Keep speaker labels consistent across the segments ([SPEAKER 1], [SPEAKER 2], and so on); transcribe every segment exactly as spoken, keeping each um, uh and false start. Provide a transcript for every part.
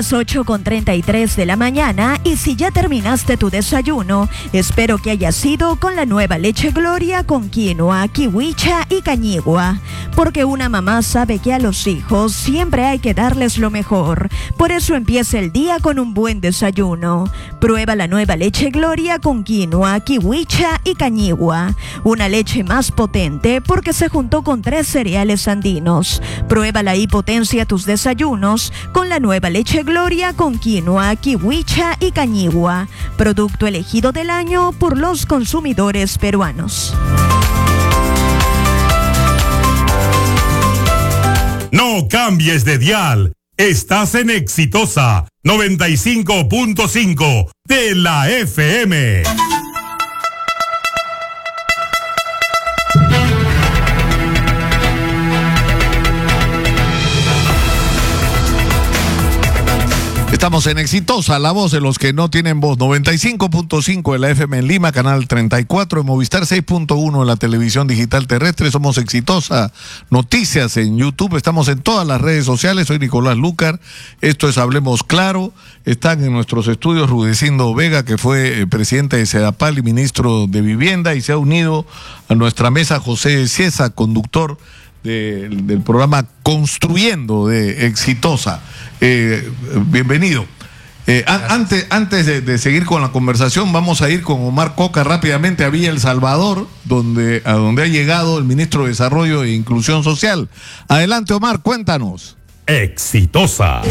[SPEAKER 1] las ocho con treinta y tres de la mañana y si ya terminaste tu desayuno, espero que haya sido con la nueva leche Gloria con quinoa, kiwicha y cañigua, porque una mamá sabe que a los hijos siempre hay que darles lo mejor. Por eso empieza el día con un buen desayuno. Prueba la nueva leche Gloria con quinoa, kiwicha y cañigua, una leche más potente porque se juntó con tres cereales andinos. Pruébala y potencia tus desayunos con la nueva leche Gloria con quinoa, kiwicha y cañigua, producto elegido del año por los consumidores peruanos.
[SPEAKER 2] No cambies de dial. Estás en Exitosa noventa y cinco punto cinco de la F M.
[SPEAKER 3] Estamos en Exitosa, la voz de los que no tienen voz. noventa y cinco punto cinco de la F M en Lima, canal treinta y cuatro, en Movistar seis punto uno en la televisión digital terrestre. Somos Exitosa Noticias en YouTube. Estamos en todas las redes sociales. Soy Nicolás Lucar. Esto es Hablemos Claro. Están en nuestros estudios Rudecindo Vega, que fue presidente de Sedapal y ministro de Vivienda, y se ha unido a nuestra mesa José Ciesa, conductor De, del programa Construyendo de Exitosa. Eh, bienvenido. Eh, a, antes antes de, de seguir con la conversación, vamos a ir con Omar Coca rápidamente a Villa El Salvador, donde, a donde ha llegado el ministro de Desarrollo e Inclusión Social. Adelante, Omar, cuéntanos.
[SPEAKER 2] Exitosa.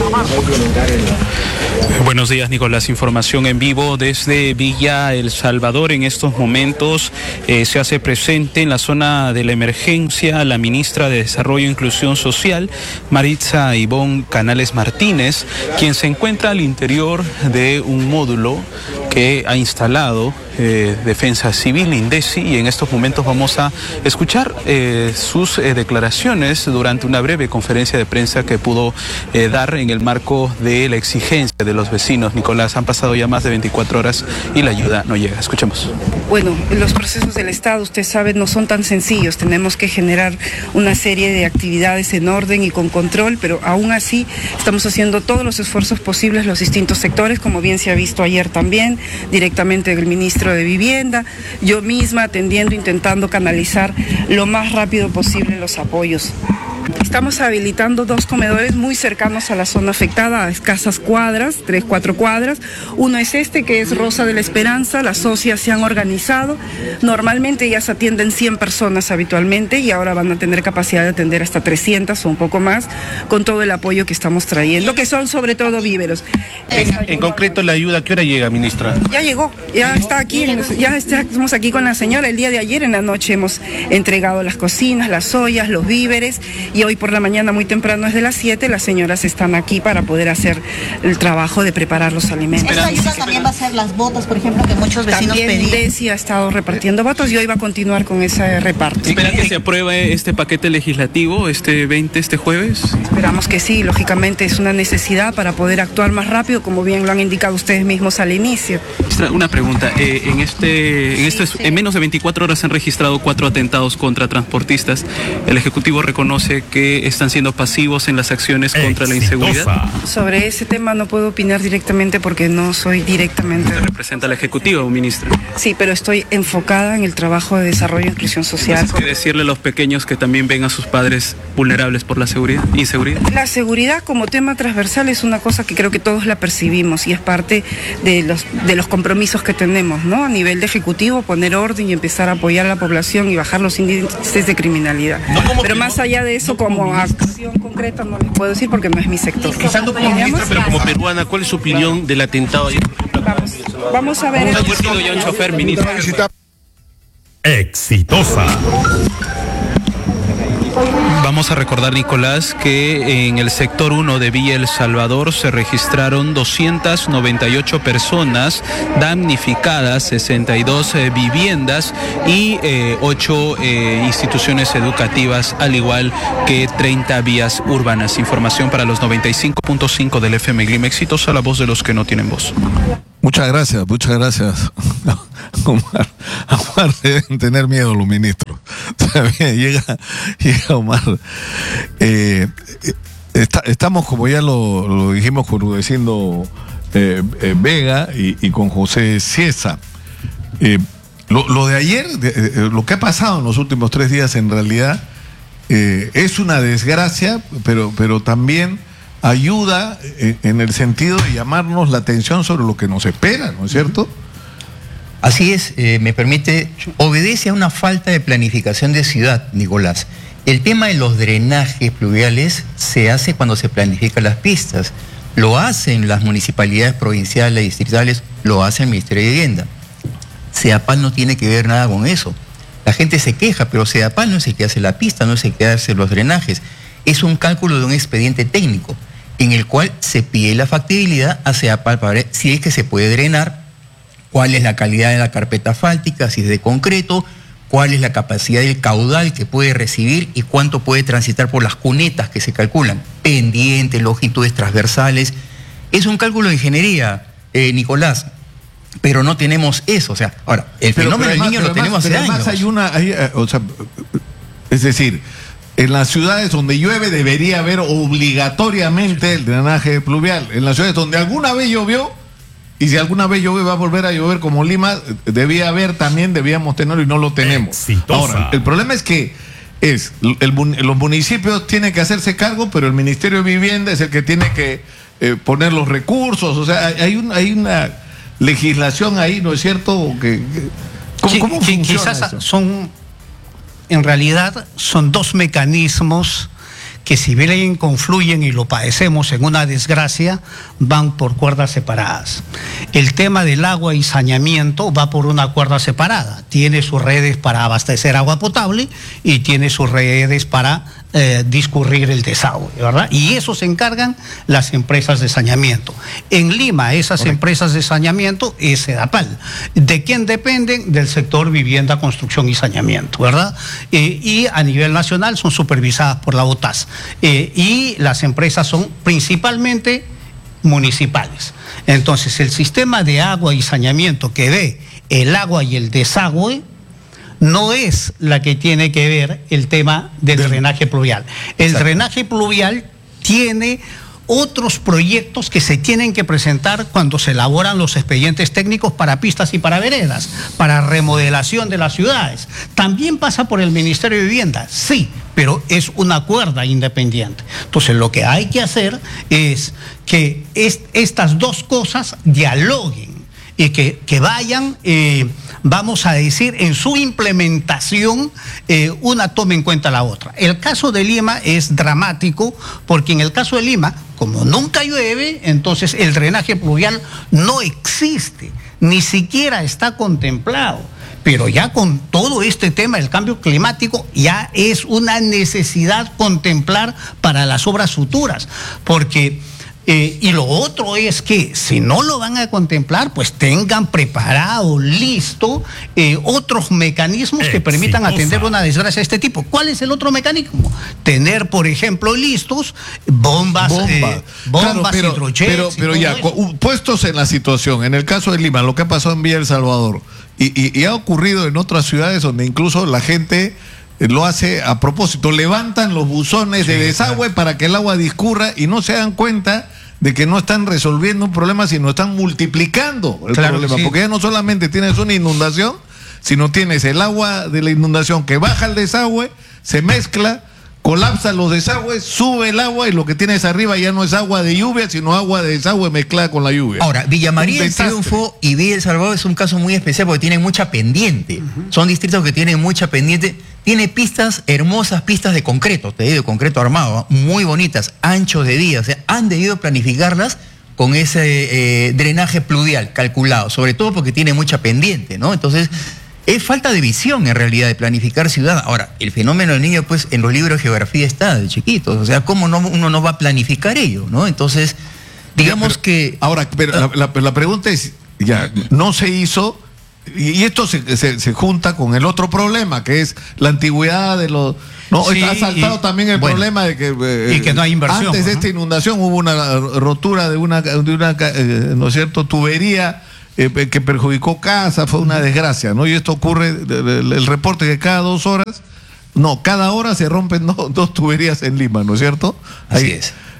[SPEAKER 4] Buenos días, Nicolás. Información en vivo desde Villa El Salvador. En estos momentos eh, se hace presente en la zona de la emergencia la ministra de Desarrollo e Inclusión Social, Maritza Ivonne Canales Martínez, quien se encuentra al interior de un módulo que ha instalado eh, Defensa Civil, INDECI, y en estos momentos vamos a escuchar eh, sus eh, declaraciones durante una breve conferencia de prensa que pudo eh, dar en el marco de la exigencia de los vecinos. Nicolás, han pasado ya más de veinticuatro horas y la ayuda no llega. Escuchemos.
[SPEAKER 5] Bueno, los procesos del Estado, usted sabe, no son tan sencillos. Tenemos que generar una serie de actividades en orden y con control, pero aún así estamos haciendo todos los esfuerzos posibles los distintos sectores, como bien se ha visto ayer también, directamente del ministro de Vivienda, yo misma atendiendo, intentando canalizar lo más rápido posible los apoyos. Estamos habilitando dos comedores muy cercanos a la zona afectada, a escasas cuadras, tres, cuatro cuadras. Uno es este, que es Rosa de la Esperanza. Las socias se han organizado. Normalmente ya se atienden cien personas habitualmente y ahora van a tener capacidad de atender hasta trescientas o un poco más, con todo el apoyo que estamos trayendo, que son sobre todo víveros.
[SPEAKER 6] En, en concreto, la ayuda, ¿a qué hora llega, ministra?
[SPEAKER 5] Ya llegó, ya está aquí, ya estamos aquí con la señora. El día de ayer en la noche hemos entregado las cocinas, las ollas, los víveres, y hoy por la mañana muy temprano, desde las siete, las señoras están aquí para poder hacer el trabajo de preparar los alimentos.
[SPEAKER 7] ¿Esta ayuda también va a ser las botas, por ejemplo, que muchos vecinos pedían?
[SPEAKER 5] También INDECI ha estado repartiendo botas y hoy va a continuar con ese reparto.
[SPEAKER 4] ¿Espera que se apruebe este paquete legislativo este veinte, este jueves?
[SPEAKER 5] Esperamos que sí, lógicamente es una necesidad para poder actuar más rápido, como bien lo han indicado ustedes mismos al inicio.
[SPEAKER 4] Una pregunta, eh, en este, en, este, en menos de veinticuatro horas se han registrado cuatro atentados contra transportistas. El Ejecutivo reconoce que están siendo pasivos en las acciones contra la inseguridad.
[SPEAKER 5] Sobre ese tema no puedo opinar directamente porque no soy directamente...
[SPEAKER 4] ¿Usted representa al Ejecutivo, ministra?
[SPEAKER 5] Sí, pero estoy enfocada en el trabajo de desarrollo e inclusión social.
[SPEAKER 4] ¿Qué decirle a los pequeños que también ven a sus padres vulnerables por la seguridad, inseguridad?
[SPEAKER 5] La seguridad como tema transversal es una cosa que creo que todos la percibimos y es parte de los, de los compromisos que tenemos, ¿no? A nivel de Ejecutivo, poner orden y empezar a apoyar a la población y bajar los índices de criminalidad. No, pero más allá de eso, no, como, como acción concreta no les puedo decir porque no es mi sector.
[SPEAKER 6] Quizás no como ministra, pero como peruana, ¿cuál es su opinión del atentado ayer?
[SPEAKER 5] Vamos, vamos a ver.
[SPEAKER 4] ¿Ha advertido ya un chofer, ministro?
[SPEAKER 2] Exitosa.
[SPEAKER 4] Vamos a recordar, Nicolás, que en el sector uno de Villa El Salvador se registraron doscientas noventa y ocho personas damnificadas, sesenta y dos eh, viviendas y eh, ocho eh, instituciones educativas, al igual que treinta vías urbanas. Información para los noventa y cinco punto cinco del F M Lima. Exitosa, la voz de los que no tienen voz.
[SPEAKER 3] Muchas gracias, muchas gracias. Omar, Omar, deben tener miedo los ministros. También llega, llega Omar. Eh, Está, estamos, como ya lo, lo dijimos con Rudecindo eh, eh, Vega y, y con José Ciesa. Eh, lo, lo de ayer, de, eh, lo que ha pasado en los últimos tres días, en realidad eh, es una desgracia, pero, pero también ayuda en, en el sentido de llamarnos la atención sobre lo que nos espera, ¿no es cierto?
[SPEAKER 8] Así es, eh, me permite, obedece a una falta de planificación de ciudad, Nicolás. El tema de los drenajes pluviales se hace cuando se planifican las pistas. Lo hacen las municipalidades provinciales, distritales, lo hace el Ministerio de Vivienda. SEDAPAL no tiene que ver nada con eso. La gente se queja, pero SEDAPAL no es el que hace la pista, no es el que hace los drenajes. Es un cálculo de un expediente técnico en el cual se pide la factibilidad a SEDAPAL para ver si es que se puede drenar, cuál es la calidad de la carpeta asfáltica, si es de concreto, cuál es la capacidad del caudal que puede recibir y cuánto puede transitar por las cunetas que se calculan, pendientes, longitudes transversales. Es un cálculo de ingeniería, eh, Nicolás, pero no tenemos eso. O sea, ahora, el pero, fenómeno del niño lo tenemos hace años.
[SPEAKER 3] Hay una, hay, o sea, es decir, en las ciudades donde llueve debería haber obligatoriamente el drenaje pluvial. En las ciudades donde alguna vez llovió, y si alguna vez llover va a volver a llover como Lima, debía haber también, debíamos tenerlo y no lo tenemos. Exitosa. Ahora, el problema es que es el, los municipios tienen que hacerse cargo, pero el Ministerio de Vivienda es el que tiene que eh, poner los recursos. O sea, hay, un, hay una legislación ahí, ¿no es cierto? Que, que, ¿Cómo,
[SPEAKER 9] sí,
[SPEAKER 3] cómo
[SPEAKER 9] que,
[SPEAKER 3] funciona
[SPEAKER 9] quizás
[SPEAKER 3] eso?
[SPEAKER 9] son, en realidad, son dos mecanismos que si bien confluyen y lo padecemos en una desgracia, van por cuerdas separadas. El tema del agua y saneamiento va por una cuerda separada. Tiene sus redes para abastecer agua potable y tiene sus redes para eh, discurrir el desagüe, ¿verdad? Y eso se encargan las empresas de saneamiento. En Lima, esas Correcto. empresas de saneamiento es SEDAPAL. ¿De quién dependen? Del sector vivienda, construcción y saneamiento, ¿verdad? Eh, y a nivel nacional son supervisadas por la OTAS. Eh, y las empresas son principalmente municipales. Entonces, el sistema de agua y saneamiento que ve el agua y el desagüe no es la que tiene que ver el tema del de... drenaje pluvial. El Exacto. drenaje pluvial tiene otros proyectos que se tienen que presentar cuando se elaboran los expedientes técnicos para pistas y para veredas, para remodelación de las ciudades. También pasa por el Ministerio de Vivienda, sí, pero es una cuerda independiente. Entonces, lo que hay que hacer es que es, estas dos cosas dialoguen y que, que vayan, eh, vamos a decir, en su implementación, eh, una tome en cuenta la otra. El caso de Lima es dramático porque en el caso de Lima, como nunca llueve, entonces el drenaje pluvial no existe, ni siquiera está contemplado. Pero ya con todo este tema del cambio climático ya es una necesidad contemplar para las obras futuras, porque Eh, y lo otro es que si no lo van a contemplar, pues tengan preparado, listo, eh, otros mecanismos que permitan atender una desgracia de este tipo. ¿Cuál es el otro mecanismo? Tener, por ejemplo, listos bombas, Bomba. eh, bombas,
[SPEAKER 3] claro, pero, pero, pero ya, eso. puestos en la situación, en el caso de Lima, lo que ha pasado en Villa El Salvador, y, y, y ha ocurrido en otras ciudades donde incluso la gente lo hace a propósito, levantan los buzones sí, de desagüe claro. para que el agua discurra y no se dan cuenta de que no están resolviendo un problema, sino están multiplicando el claro, problema, sí. porque ya no solamente tienes una inundación, sino tienes el agua de la inundación que baja al desagüe, se mezcla, colapsa los desagües, sube el agua y lo que tienes arriba ya no es agua de lluvia, sino agua de desagüe mezclada con la lluvia.
[SPEAKER 8] Ahora, Villa María del Triunfo y Villa El Salvador es un caso muy especial porque tienen mucha pendiente. Uh-huh. Son distritos que tienen mucha pendiente. Tiene pistas, hermosas pistas de concreto, te digo, de concreto armado, muy bonitas, anchos de día. O sea, han debido planificarlas con ese eh, drenaje pluvial calculado, sobre todo porque tiene mucha pendiente, ¿no? Entonces, es falta de visión en realidad de planificar ciudad. Ahora, el fenómeno del niño, pues, en los libros de geografía está de chiquitos. O sea, ¿cómo no, uno no va a planificar ello, no? Entonces, digamos
[SPEAKER 3] pero,
[SPEAKER 8] que...
[SPEAKER 3] Ahora, pero la, la, la pregunta es, ya, no se hizo... Y esto se, se, se junta con el otro problema, que es la antigüedad de los... No, sí, ha saltado y, también el bueno, problema de que... Eh,
[SPEAKER 9] y que no hay inversión.
[SPEAKER 3] Antes de esta inundación hubo una rotura de una, de una eh, ¿no es cierto?, tubería eh, que perjudicó casas, fue una desgracia, ¿no? Y esto ocurre, el, el reporte que cada dos horas, no, cada hora se rompen dos, dos tuberías en Lima, ¿no es cierto?
[SPEAKER 8] Así
[SPEAKER 3] Ahí,
[SPEAKER 8] es.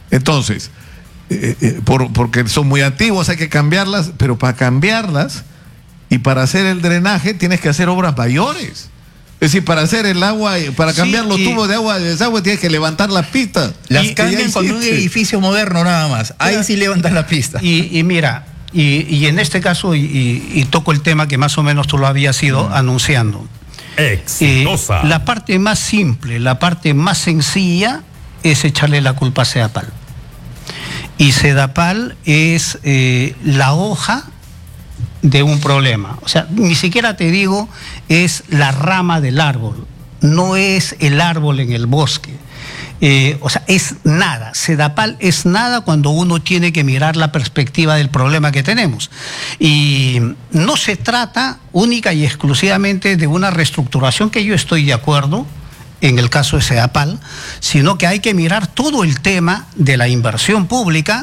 [SPEAKER 3] Entonces, eh, eh, por, porque son muy antiguas, hay que cambiarlas, pero para cambiarlas y para hacer el drenaje tienes que hacer obras mayores. Es decir, para hacer el agua, para cambiar sí, los tubos de agua de desagüe tienes que levantar las pistas.
[SPEAKER 8] Las
[SPEAKER 3] y,
[SPEAKER 8] cambian con un edificio moderno nada más. Ahí ya. sí levantan la pista.
[SPEAKER 9] Y, y mira, y, y en este caso, y, y, y toco el tema que más o menos tú lo habías ido mm. anunciando.
[SPEAKER 2] Exitosa.
[SPEAKER 9] Eh, la parte más simple, la parte más sencilla es echarle la culpa a Sedapal. Y Sedapal es eh, la hoja de un problema. O sea, ni siquiera te digo es la rama del árbol, no es el árbol en el bosque. Eh, o sea, es nada. Sedapal es nada cuando uno tiene que mirar la perspectiva del problema que tenemos. Y no se trata única y exclusivamente de una reestructuración, que yo estoy de acuerdo en el caso de Sedapal, sino que hay que mirar todo el tema de la inversión pública,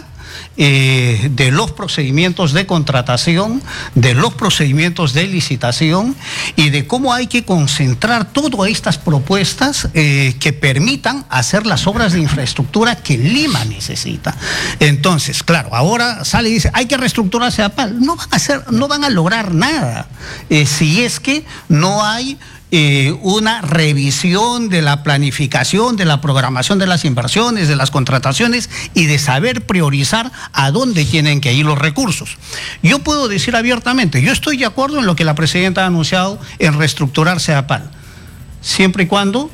[SPEAKER 9] Eh, de los procedimientos de contratación, de los procedimientos de licitación y de cómo hay que concentrar todas estas propuestas eh, que permitan hacer las obras de infraestructura que Lima necesita. Entonces, claro, ahora sale y dice, hay que reestructurar Sedapal. No van a hacer, no van a lograr nada eh, si es que no hay Eh, una revisión de la planificación, de la programación de las inversiones, de las contrataciones y de saber priorizar a dónde tienen que ir los recursos. Yo puedo decir abiertamente, yo estoy de acuerdo en lo que la presidenta ha anunciado en reestructurar Sedapal, siempre y cuando,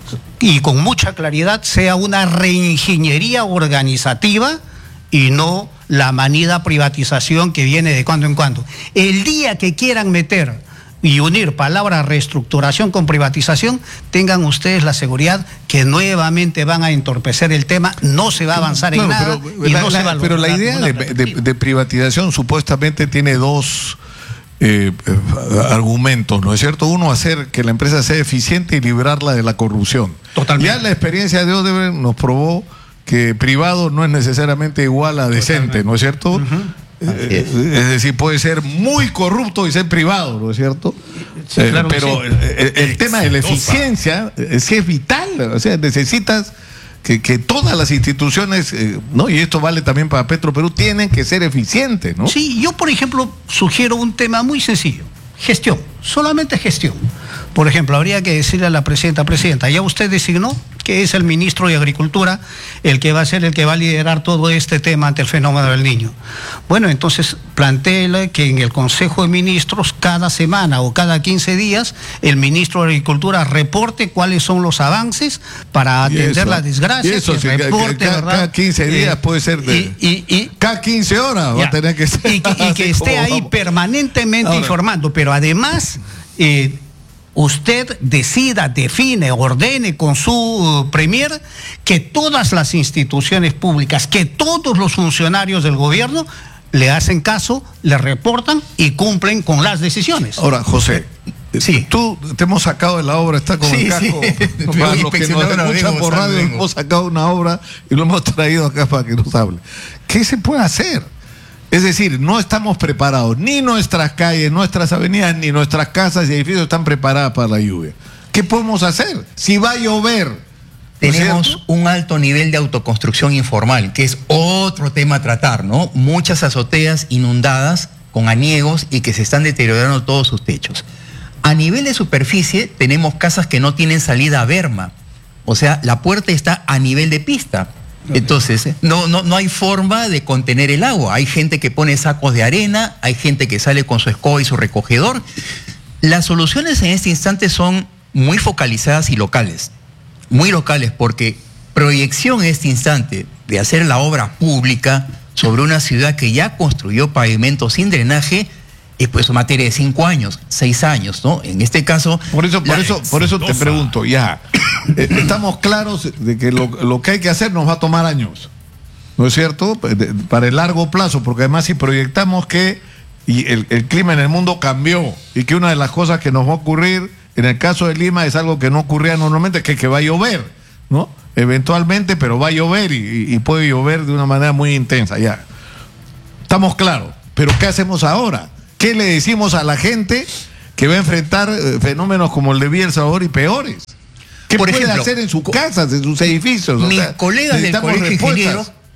[SPEAKER 9] y con mucha claridad, sea una reingeniería organizativa y no la manida privatización que viene de cuando en cuando. El día que quieran meter y unir palabra reestructuración con privatización, tengan ustedes la seguridad que nuevamente van a entorpecer el tema, no se va a avanzar en no, nada
[SPEAKER 3] pero,
[SPEAKER 9] y
[SPEAKER 3] la,
[SPEAKER 9] no
[SPEAKER 3] la,
[SPEAKER 9] se va a
[SPEAKER 3] pero la idea de, de, de privatización supuestamente tiene dos eh, argumentos, ¿no es cierto? Uno, hacer que la empresa sea eficiente y librarla de la corrupción. Totalmente. Ya la experiencia de Odebrecht nos probó que privado no es necesariamente igual a decente, Totalmente. ¿no es cierto? Uh-huh. Es. es decir, puede ser muy corrupto y ser privado, ¿no es cierto? Sí, claro, eh, pero sí. el, el tema de la eficiencia eh, sí es vital, o sea, necesitas que, que todas las instituciones, eh, ¿no? Y esto vale también para Petroperú, tienen que ser eficientes, ¿no?
[SPEAKER 9] Sí, yo por ejemplo sugiero un tema muy sencillo, gestión, solamente gestión. Por ejemplo, habría que decirle a la presidenta, presidenta, ya usted designó que es el ministro de Agricultura el que va a ser el que va a liderar todo este tema ante el fenómeno del Niño. Bueno, entonces plantéele que en el Consejo de Ministros cada semana o cada quince días el ministro de Agricultura reporte cuáles son los avances para atender eso, la desgracia.
[SPEAKER 3] Y eso,
[SPEAKER 9] que
[SPEAKER 3] sí,
[SPEAKER 9] reporte,
[SPEAKER 3] que, que, cada, cada quince días eh, puede ser de,
[SPEAKER 9] y, y, y,
[SPEAKER 3] cada quince horas ya, va a tener que ser.
[SPEAKER 9] Y, y que esté ahí vamos. permanentemente Ahora. informando, pero además eh, usted decida, define, ordene con su uh, premier que todas las instituciones públicas, que todos los funcionarios del gobierno le hacen caso, le reportan y cumplen con las decisiones.
[SPEAKER 3] Ahora, José, sí. tú te hemos sacado de la obra, está con sí, el casco. Sí. Para los que nos escuchan por radio, hemos sacado una obra y lo hemos traído acá para que nos hable. ¿Qué se puede hacer? Es decir, no estamos preparados, ni nuestras calles, nuestras avenidas, ni nuestras casas y edificios están preparadas para la lluvia. ¿Qué podemos hacer? Si va a llover.
[SPEAKER 8] Tenemos un alto nivel de autoconstrucción informal, que es otro tema a tratar, ¿no? Muchas azoteas inundadas con aniegos y que se están deteriorando todos sus techos. A nivel de superficie, tenemos casas que no tienen salida a berma. O sea, la puerta está a nivel de pista. Entonces, no, no, no hay forma de contener el agua. Hay gente que pone sacos de arena, hay gente que sale con su escoba y su recogedor. Las soluciones en este instante son muy focalizadas y locales. Muy locales, porque proyección en este instante de hacer la obra pública sobre una ciudad que ya construyó pavimentos sin drenaje es pues materia de cinco años, seis años, ¿no? En este caso...
[SPEAKER 3] Por eso, por eso, por eso te pregunto, ya... Estamos claros de que lo, lo que hay que hacer nos va a tomar años, ¿no es cierto? Para el largo plazo, porque además si proyectamos que y el, el clima en el mundo cambió y que una de las cosas que nos va a ocurrir en el caso de Lima es algo que no ocurría normalmente, que, que va a llover, ¿no? Eventualmente, pero va a llover y, y puede llover de una manera muy intensa, ya. Estamos claros, pero ¿qué hacemos ahora? ¿Qué le decimos a la gente que va a enfrentar fenómenos como el de Villa El Salvador y peores? ¿Qué Por puede ejemplo, hacer en sus casas, en sus edificios?
[SPEAKER 8] Mis o sea, colegas del Colegio Ingeniero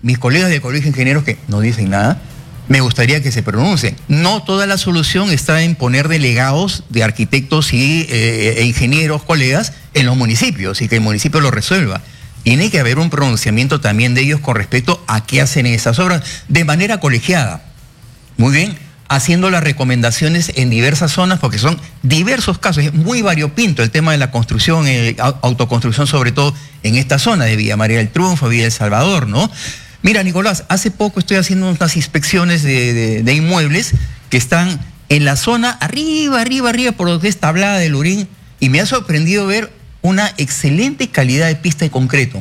[SPEAKER 8] mis colegas del Colegio de Ingenieros que no dicen nada, me gustaría que se pronuncien. No toda la solución está en poner delegados de arquitectos y, eh, e ingenieros, colegas, en los municipios y que el municipio lo resuelva. Tiene que haber un pronunciamiento también de ellos con respecto a qué hacen esas obras de manera colegiada. Muy bien, haciendo las recomendaciones en diversas zonas, porque son diversos casos, es muy variopinto el tema de la construcción, eh, autoconstrucción, sobre todo en esta zona de Villa María del Triunfo, Villa El Salvador, ¿no? Mira, Nicolás, hace poco estoy haciendo unas inspecciones de, de, de inmuebles que están en la zona arriba, arriba, arriba, por lo que es Tablada del Lurín, y me ha sorprendido ver una excelente calidad de pista de concreto.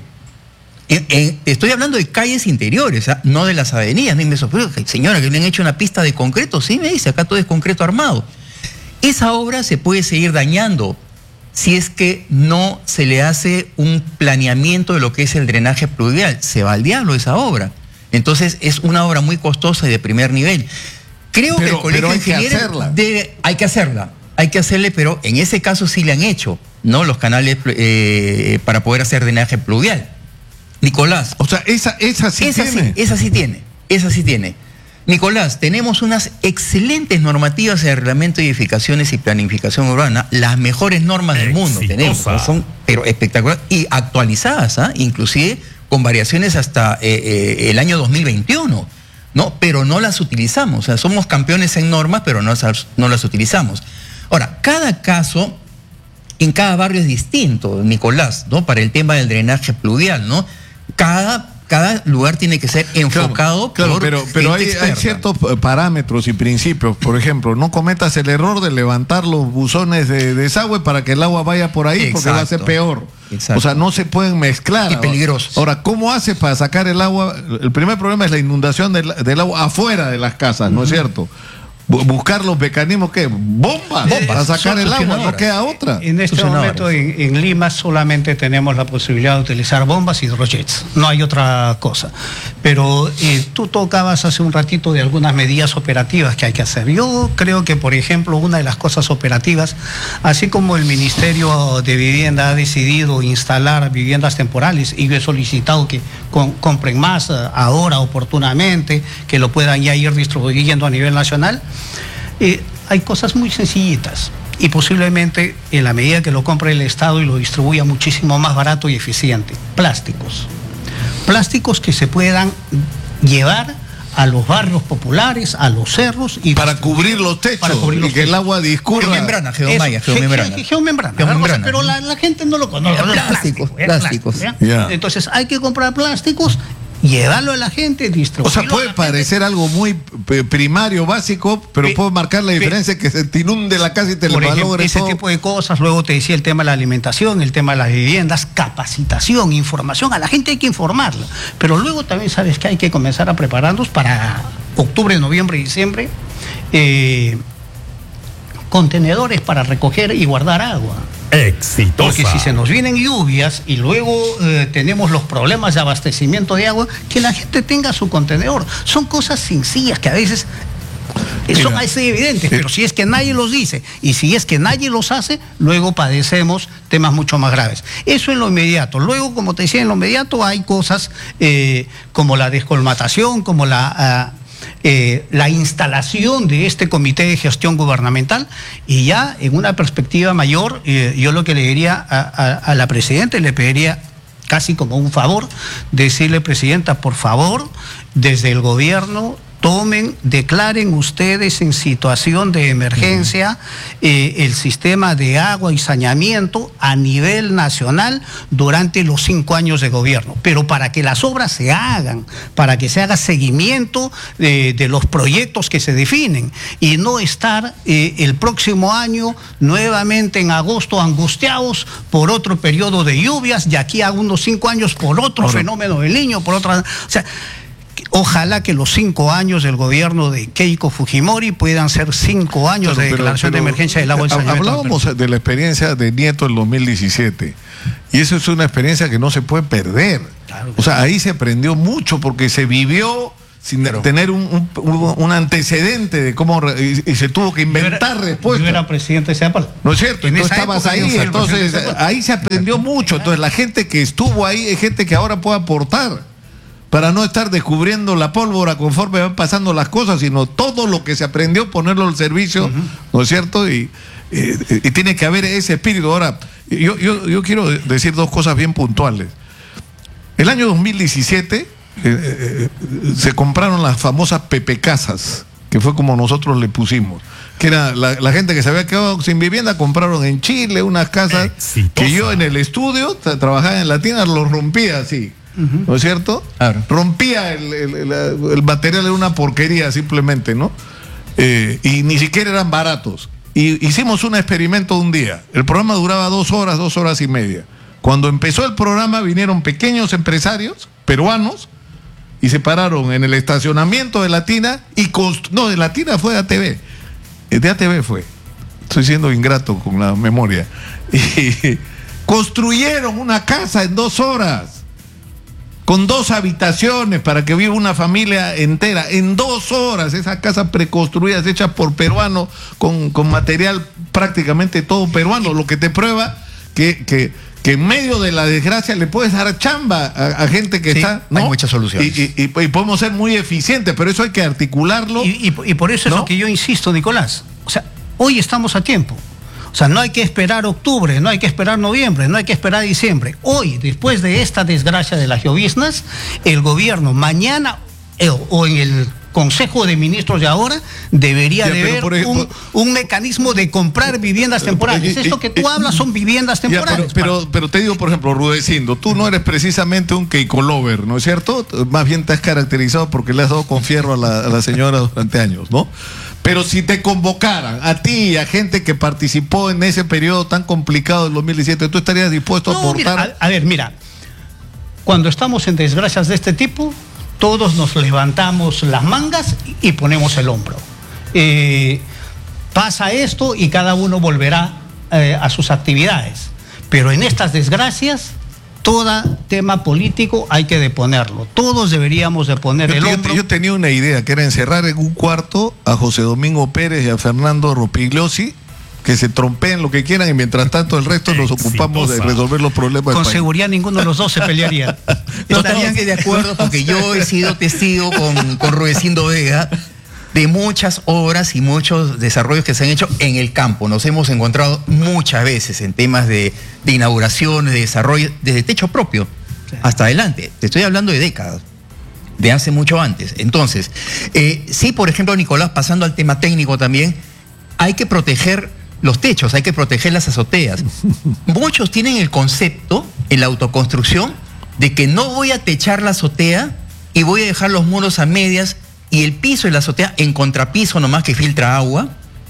[SPEAKER 8] Eh, eh, estoy hablando de calles interiores, ¿eh? No de las avenidas. Y me sorprendió, señora, que le han hecho una pista de concreto. Sí, me dice, acá todo es concreto armado. Esa obra se puede seguir dañando si es que no se le hace un planeamiento de lo que es el drenaje pluvial. Se va al diablo esa obra. Entonces es una obra muy costosa y de primer nivel. Creo pero, que el Colegio de Ingenieros debe, hay que hacerla, hay que hacerle, pero en ese caso sí le han hecho, ¿no? Los canales eh, para poder hacer drenaje pluvial. Nicolás.
[SPEAKER 3] O sea, esa, esa sí
[SPEAKER 8] esa
[SPEAKER 3] tiene.
[SPEAKER 8] Sí, esa sí tiene, esa sí tiene. Nicolás, tenemos unas excelentes normativas de reglamento de edificaciones y planificación urbana, las mejores normas del mundo tenemos, ¿no? Son pero espectaculares y actualizadas, ¿eh? Inclusive con variaciones hasta eh, eh, el año dos mil veintiuno, ¿no? Pero no las utilizamos, o sea, somos campeones en normas, pero no, no las utilizamos. Ahora, cada caso en cada barrio es distinto, Nicolás, ¿no? Para el tema del drenaje pluvial, ¿no? Cada Cada lugar tiene que ser enfocado.
[SPEAKER 3] Claro, claro,
[SPEAKER 8] por
[SPEAKER 3] pero, pero hay, hay ciertos parámetros y principios. Por ejemplo, no cometas el error de levantar los buzones de, de desagüe para que el agua vaya por ahí. Exacto. Porque va a ser peor. Exacto. O sea, no se pueden mezclar.
[SPEAKER 8] Y peligrosos.
[SPEAKER 3] Ahora, ¿cómo hace para sacar el agua? El primer problema es la inundación del, del agua afuera de las casas, ¿no uh-huh. es cierto? Buscar los mecanismos que bombas eh, para sacar el agua, no queda otra.
[SPEAKER 9] En este momento en, en Lima solamente tenemos la posibilidad de utilizar bombas y hidrojets, no hay otra cosa. Pero eh, tú tocabas hace un ratito de algunas medidas operativas que hay que hacer. Yo creo que, por ejemplo, una de las cosas operativas, así como el Ministerio de Vivienda ha decidido instalar viviendas temporales, y yo he solicitado que con, compren más ahora oportunamente, que lo puedan ya ir distribuyendo a nivel nacional. Eh, hay cosas muy sencillitas y posiblemente en la medida que lo compre el Estado y lo distribuya muchísimo más barato y eficiente. Plásticos. Plásticos que se puedan llevar a los barrios populares, a los cerros y
[SPEAKER 3] para cubrir los techos, para cubrir los y que techos. El agua discurra.
[SPEAKER 8] Geomembrana, geomaya, geomembrana.
[SPEAKER 9] Ge, geomembrana, geomembrana. Pero la, la gente no lo conoce.
[SPEAKER 8] Plásticos, plásticos.
[SPEAKER 9] plásticos yeah. Entonces hay que comprar plásticos, llevarlo a la gente, distribuirlo.
[SPEAKER 3] O sea, puede parecer gente. Algo muy primario, básico, pero pe, puede marcar la diferencia pe, que se te inunde la casa y te lo valore
[SPEAKER 9] ese
[SPEAKER 3] todo.
[SPEAKER 9] Tipo de cosas. Luego te decía el tema de la alimentación, el tema de las viviendas, capacitación, información. A la gente hay que informarla. Pero luego también sabes que hay que comenzar a prepararnos para octubre, noviembre y diciembre. Eh, contenedores para recoger y guardar agua.
[SPEAKER 2] Exitosa.
[SPEAKER 9] Porque si se nos vienen lluvias y luego eh, tenemos los problemas de abastecimiento de agua, que la gente tenga su contenedor. Son cosas sencillas que a veces son así evidentes, pero si es que nadie los dice y si es que nadie los hace, luego padecemos temas mucho más graves. Eso en lo inmediato. Luego, como te decía, en lo inmediato hay cosas eh, como la descolmatación, como la... Uh, Eh, la instalación de este comité de gestión gubernamental, y ya en una perspectiva mayor, eh, yo lo que le diría a, a, a la presidenta, le pediría casi como un favor, decirle, presidenta, por favor, desde el gobierno, tomen, declaren ustedes en situación de emergencia eh, el sistema de agua y saneamiento a nivel nacional durante los cinco años de gobierno. Pero para que las obras se hagan, para que se haga seguimiento de, de los proyectos que se definen y no estar eh, el próximo año nuevamente en agosto angustiados por otro periodo de lluvias y aquí a unos cinco años por otro Ahora. fenómeno del Niño, por otra... O sea, ojalá que los cinco años del gobierno de Keiko Fujimori puedan ser cinco años claro, de declaración pero, pero, de emergencia del agua y saneamiento.
[SPEAKER 3] Hablábamos de la experiencia de Nieto en dos mil diecisiete y eso es una experiencia que no se puede perder. Claro o sea, sí. Ahí se aprendió mucho porque se vivió sin pero, tener un, un, un antecedente de cómo y, y se tuvo que inventar
[SPEAKER 9] yo
[SPEAKER 3] respuestas.
[SPEAKER 9] Yo era presidente de Seapal.
[SPEAKER 3] No es cierto, en entonces estabas ahí, entonces ahí se aprendió mucho. Entonces la gente que estuvo ahí es gente que ahora puede aportar. para no estar descubriendo la pólvora conforme van pasando las cosas, sino todo lo que se aprendió, ponerlo al servicio, uh-huh. ¿no es cierto? Y, y, y tiene que haber ese espíritu. Ahora, yo, yo, yo quiero decir dos cosas bien puntuales. El año dos mil diecisiete eh, eh, se compraron las famosas Pepe Casas, que fue como nosotros le pusimos, que era la, la gente que se había quedado sin vivienda, compraron en Chile unas casas Exitosa. Que yo en el estudio tra- trabajaba en la tienda, los rompía así. Uh-huh. ¿No es cierto? Claro. Rompía el, el, el, el material, era una porquería simplemente, ¿no? Eh, y ni siquiera eran baratos. Y hicimos un experimento un día. El programa duraba dos horas, dos horas y media. Cuando empezó el programa vinieron pequeños empresarios peruanos y se pararon en el estacionamiento de Latina y const- no, de Latina fue de A T V. De A T V fue. Estoy siendo ingrato con la memoria. Y construyeron una casa en dos horas. Con dos habitaciones para que viva una familia entera, en dos horas, esas casas preconstruidas, hechas por peruanos, con, con material prácticamente todo peruano, lo que te prueba que, que, que en medio de la desgracia le puedes dar chamba a, a gente que sí, está, ¿no?
[SPEAKER 8] Hay muchas soluciones.
[SPEAKER 3] Y, y, y, y podemos ser muy eficientes, pero eso hay que articularlo.
[SPEAKER 9] Y, y, y por eso ¿no? es lo que yo insisto, Nicolás. O sea, hoy estamos a tiempo. O sea, no hay que esperar octubre, no hay que esperar noviembre, no hay que esperar diciembre. Hoy, después de esta desgracia de las lloviznas, el gobierno mañana eh, o en el Consejo de Ministros de ahora debería ya, de ver por ejemplo, un, un mecanismo de comprar viviendas temporales. Esto que tú hablas son viviendas temporales.
[SPEAKER 3] Ya, pero, pero, pero te digo, por ejemplo, Rudecindo, tú no eres precisamente un Keiko Lover, ¿no es cierto? Más bien te has caracterizado porque le has dado con fierro a la, a la señora durante años, ¿no? Pero si te convocaran a ti y a gente que participó en ese periodo tan complicado del dos mil diecisiete, ¿tú estarías dispuesto no, a aportar?
[SPEAKER 9] Mira, a, a ver, mira, cuando estamos en desgracias de este tipo, todos nos levantamos las mangas y ponemos el hombro. Eh, pasa esto y cada uno volverá eh, a sus actividades. Pero en estas desgracias, todo tema político hay que deponerlo. Todos deberíamos de poner
[SPEAKER 3] yo,
[SPEAKER 9] el
[SPEAKER 3] yo,
[SPEAKER 9] hombro.
[SPEAKER 3] Yo tenía una idea, que era encerrar en un cuarto a José Domingo Pérez y a Fernando Ropigliosi, que se trompeen lo que quieran y mientras tanto el resto nos ocupamos de resolver los problemas.
[SPEAKER 9] Con seguridad ninguno de los dos se pelearía.
[SPEAKER 8] No estarían de acuerdo porque yo he sido testigo con, con Rudecindo Vega de muchas obras y muchos desarrollos que se han hecho en el campo. Nos hemos encontrado muchas veces en temas de, de inauguraciones, de desarrollo, desde techo propio sí. hasta adelante. Te estoy hablando de décadas, de hace mucho antes. Entonces, eh, sí, por ejemplo, Nicolás, pasando al tema técnico también, hay que proteger los techos, hay que proteger las azoteas. Muchos tienen el concepto en la autoconstrucción de que no voy a techar la azotea y voy a dejar los muros a medias y el piso de la azotea en contrapiso nomás que filtra agua.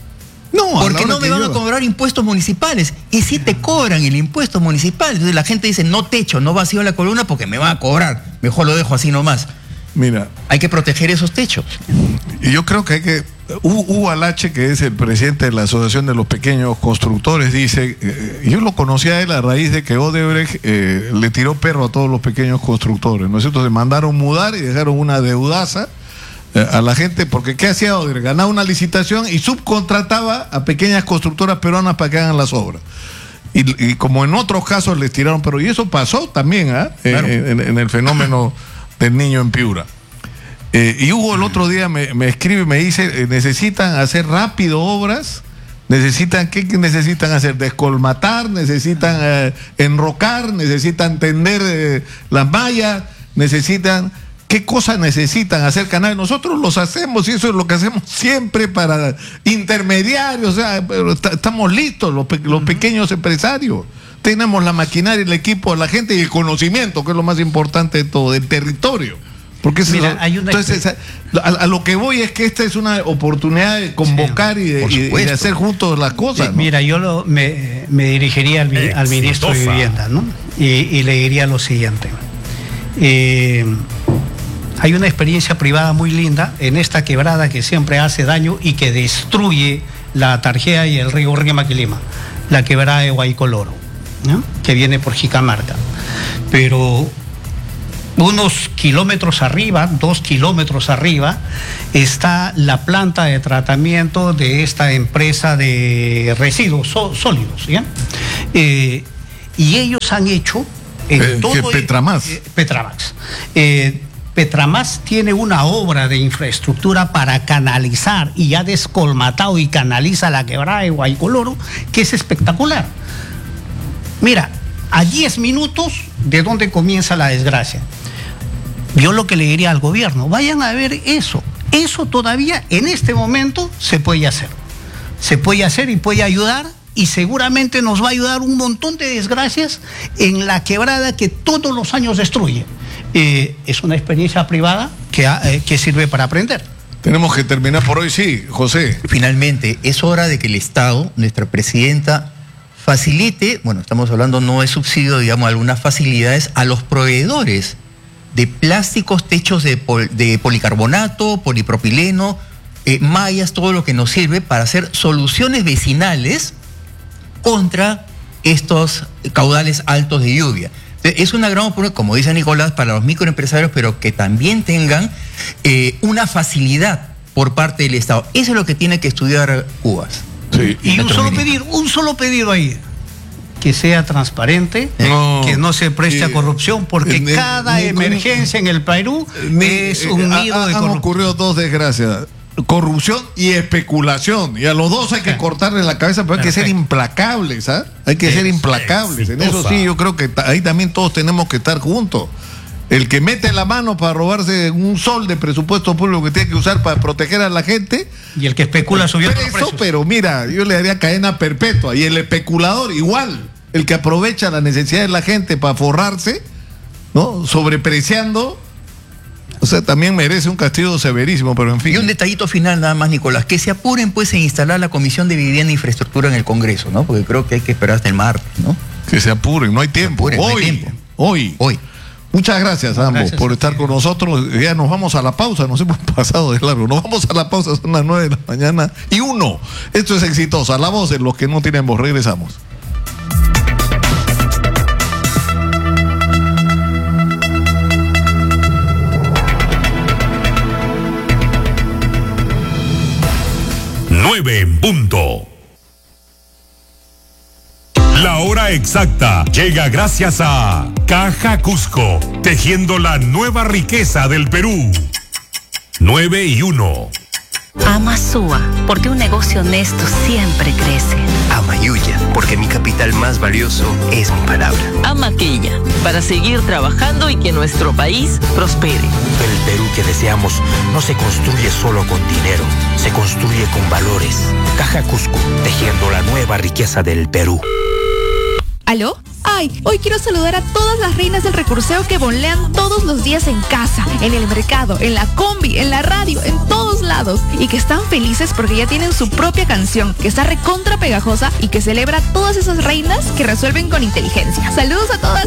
[SPEAKER 8] No, porque no me van a cobrar impuestos municipales. Y si te cobran el impuesto municipal, entonces la gente dice no techo, no vacío la columna porque me van a cobrar. Mejor lo dejo así nomás.
[SPEAKER 3] Mira,
[SPEAKER 8] hay que proteger esos techos.
[SPEAKER 3] Y yo creo que hay que... Hugo Alache, que es el presidente de la Asociación de los Pequeños Constructores, dice, eh, yo lo conocí a él a raíz de que Odebrecht eh, le tiró perro a todos los pequeños constructores, ¿no es cierto? Se mandaron mudar y dejaron una deudaza eh, a la gente, porque ¿qué hacía Odebrecht? Ganaba una licitación y subcontrataba a pequeñas constructoras peruanas para que hagan las obras. Y, y como en otros casos les tiraron perro, y eso pasó también ¿eh? Claro. en, en, en el fenómeno del niño en Piura. Eh, y Hugo el otro día me, me escribe y me dice, eh, necesitan hacer rápido obras, necesitan, ¿qué necesitan hacer? Descolmatar, necesitan eh, enrocar, necesitan tender eh, las mallas, necesitan, ¿qué cosas necesitan hacer canales? Nosotros los hacemos y eso es lo que hacemos siempre para intermediarios, o sea, estamos listos los, pe los pequeños empresarios. Tenemos la maquinaria, el equipo, la gente y el conocimiento, que es lo más importante de todo, del territorio. Porque Mira, hay una entonces, a, a lo que voy es que esta es una oportunidad de convocar sí, y, de, y de hacer juntos las cosas.
[SPEAKER 9] ¿no? Mira, yo lo, me, me dirigiría al, al ministro de Vivienda, ¿no? Y, y le diría lo siguiente. Eh, hay una experiencia privada muy linda en esta quebrada que siempre hace daño y que destruye la Tarjea y el río Rímac-Lima, la quebrada de Guaycoloro, ¿no? Que viene por Jicamarca. Pero unos kilómetros arriba, dos kilómetros arriba, está la planta de tratamiento de esta empresa de residuos sólidos, ¿ya? Eh, y ellos han hecho en
[SPEAKER 3] eh,
[SPEAKER 9] todo
[SPEAKER 3] Petramax.
[SPEAKER 9] Eh, Petramax. Eh, Petramás tiene una obra de infraestructura para canalizar y ya descolmatado y canaliza la quebrada de Guaycoloro, que es espectacular. Mira, a diez minutos de donde comienza la desgracia. Yo lo que le diría al gobierno, vayan a ver eso. Eso todavía en este momento se puede hacer. Se puede hacer y puede ayudar, y seguramente nos va a ayudar un montón de desgracias en la quebrada que todos los años destruye. Eh, es una experiencia privada que, eh, que sirve para aprender.
[SPEAKER 3] Tenemos que terminar por hoy, sí, José.
[SPEAKER 8] Finalmente, es hora de que el Estado, nuestra presidenta, facilite, bueno, estamos hablando no de subsidio, digamos, algunas facilidades a los proveedores de plásticos, techos de, pol, de policarbonato, polipropileno, eh, mallas, todo lo que nos sirve para hacer soluciones vecinales contra estos caudales altos de lluvia. Es una gran oportunidad, como dice Nicolás, para los microempresarios, pero que también tengan eh, una facilidad por parte del Estado. Eso es lo que tiene que estudiar Cubas.
[SPEAKER 9] Sí. Y un solo pedido, un solo pedido ahí, que sea transparente, no, que no se preste eh, a corrupción, porque eh, cada ni, emergencia ni, en el Perú ni, es un eh, nido ha, de corrupción. Han
[SPEAKER 3] ocurrido dos desgracias, corrupción y especulación, y a los dos hay que cortarle la cabeza, pero hay Perfecto. que ser implacables, ¿ah? Hay que es, ser implacables. En eso sí, yo creo que ahí también todos tenemos que estar juntos. El que mete la mano para robarse un sol de presupuesto público que tiene que usar para proteger a la gente,
[SPEAKER 9] y el que especula subiendo los precios.
[SPEAKER 3] Pero mira, yo le daría cadena perpetua, y el especulador igual, el que aprovecha la necesidad de la gente para forrarse, ¿no? Sobrepreciando. O sea, también merece un castigo severísimo, pero en fin.
[SPEAKER 8] Y un detallito final nada más, Nicolás, que se apuren pues en instalar la Comisión de Vivienda e Infraestructura en el Congreso, ¿no? Porque creo que hay que esperar hasta el martes, ¿no?
[SPEAKER 3] Que se apuren, no hay tiempo.
[SPEAKER 8] Apuren,
[SPEAKER 3] hoy,
[SPEAKER 8] no hay tiempo.
[SPEAKER 3] hoy,
[SPEAKER 8] hoy.
[SPEAKER 3] Muchas gracias a ambos gracias, por estar con nosotros. Ya nos vamos a la pausa, nos hemos pasado de largo. Nos vamos a la pausa, son las nueve de la mañana y uno. Esto es Exitosa, la voz de los que no tienen voz. Regresamos.
[SPEAKER 2] nueve en punto. La hora exacta llega gracias a Caja Cusco, tejiendo la nueva riqueza del Perú. nueve y uno.
[SPEAKER 10] Ama Sua, porque un negocio honesto siempre crece.
[SPEAKER 11] Ama Yuya, porque mi capital más valioso es mi palabra.
[SPEAKER 12] Ama Quilla, para seguir trabajando y que nuestro país prospere.
[SPEAKER 13] El Perú que deseamos no se construye solo con dinero, se construye con valores. Caja Cusco, tejiendo la nueva riqueza del Perú.
[SPEAKER 14] ¿Aló? Ay, hoy quiero saludar a todas las reinas del recurseo que bonlean todos los días en casa, en el mercado, en la combi, en la radio, en todos lados. Y que están felices porque ya tienen su propia canción, que está recontra pegajosa y que celebra todas esas reinas que resuelven con inteligencia. Saludos a todas.